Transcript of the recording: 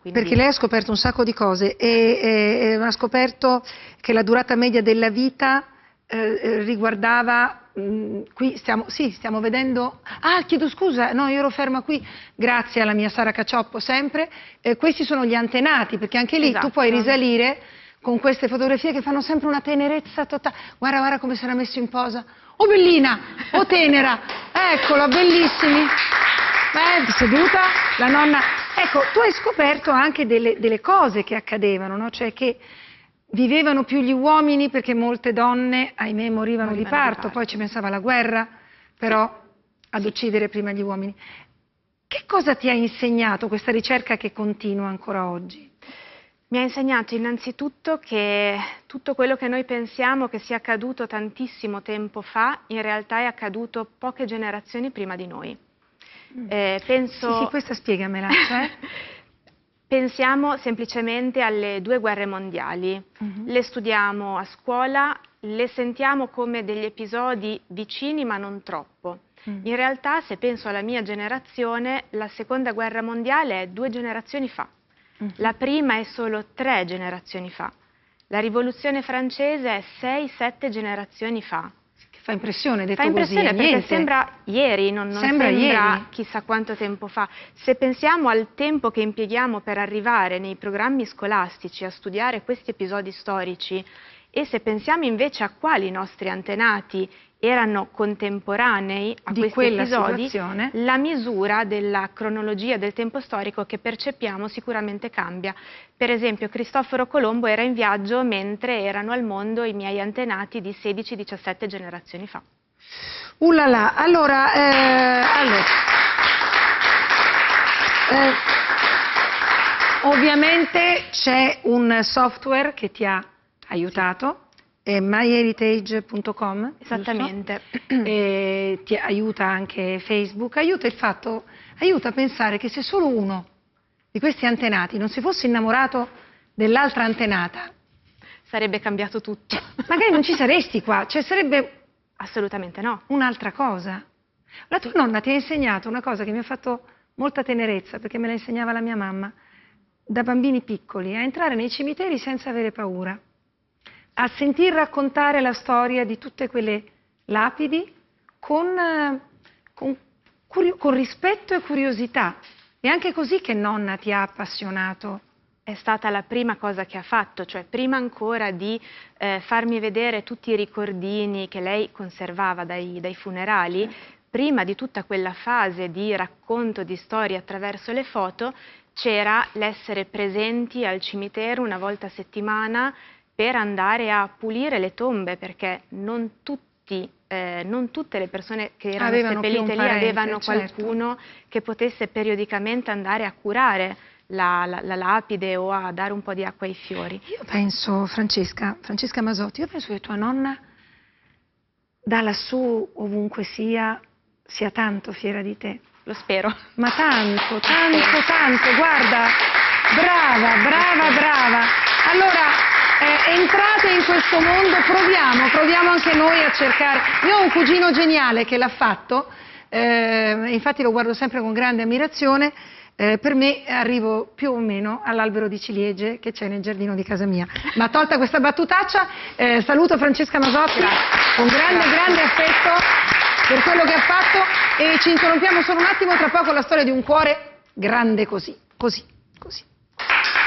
Quindi... Perché lei ha scoperto un sacco di cose e ha scoperto che la durata media della vita riguardava, qui stiamo vedendo, chiedo scusa, no, io ero ferma qui, grazie alla mia Sara Cacioppo sempre, questi sono gli antenati, perché anche lì tu puoi risalire con queste fotografie che fanno sempre una tenerezza totale, guarda come si era messo in posa, oh bellina, oh tenera, eccola, bellissimi, seduta, la nonna, ecco, tu hai scoperto anche delle cose che accadevano, no? Cioè che vivevano più gli uomini perché molte donne, ahimè, morivano di parto, poi ci pensava la guerra, però ad uccidere prima gli uomini. Che cosa ti ha insegnato questa ricerca che continua ancora oggi? Mi ha insegnato innanzitutto che tutto quello che noi pensiamo che sia accaduto tantissimo tempo fa, in realtà è accaduto poche generazioni prima di noi. Sì, questa spiegamela, cioè? Pensiamo semplicemente alle 2 guerre mondiali, le studiamo a scuola, le sentiamo come degli episodi vicini ma non troppo. In realtà, se penso alla mia generazione, la seconda guerra mondiale è 2 generazioni fa. La prima è solo 3 generazioni fa. La rivoluzione francese è 6-7 generazioni fa. Che fa impressione, detto così. Fa impressione perché niente. sembra ieri, non sembra chissà quanto tempo fa. Se pensiamo al tempo che impieghiamo per arrivare nei programmi scolastici a studiare questi episodi storici e se pensiamo invece a quali nostri antenati erano contemporanei a questi episodi, la misura della cronologia del tempo storico che percepiamo sicuramente cambia. Per esempio, Cristoforo Colombo era in viaggio mentre erano al mondo i miei antenati di 16-17 generazioni fa. Allora, ovviamente c'è un software che ti ha aiutato, è myheritage.com. Esattamente. Ti aiuta anche Facebook, aiuta a pensare che se solo uno di questi antenati non si fosse innamorato dell'altra antenata, sarebbe cambiato tutto. Magari non ci saresti qua, cioè sarebbe... Assolutamente no. Un'altra cosa. La tua nonna ti ha insegnato una cosa che mi ha fatto molta tenerezza, perché me la insegnava la mia mamma, da bambini piccoli, a entrare nei cimiteri senza avere paura, a sentir raccontare la storia di tutte quelle lapidi con rispetto e curiosità. È anche così che nonna ti ha appassionato. È stata la prima cosa che ha fatto, cioè prima ancora di farmi vedere tutti i ricordini che lei conservava dai funerali, prima di tutta quella fase di racconto di storie attraverso le foto, c'era l'essere presenti al cimitero una volta a settimana per andare a pulire le tombe, perché non tutte le persone che erano seppellite lì avevano qualcuno che potesse periodicamente andare a curare la lapide o a dare un po' di acqua ai fiori. Io penso, Francesca Masotti, io penso che tua nonna da lassù, ovunque sia tanto fiera di te. Lo spero. Ma tanto, guarda, brava. Allora, entrate in questo mondo, proviamo anche noi a cercare. Io ho un cugino geniale che l'ha fatto, infatti lo guardo sempre con grande ammirazione. Per me arrivo più o meno all'albero di ciliegie che c'è nel giardino di casa mia. Ma tolta questa battutaccia, saluto Francesca Masotti con grande affetto per quello che ha fatto e ci interrompiamo solo un attimo, tra poco la storia di un cuore grande così.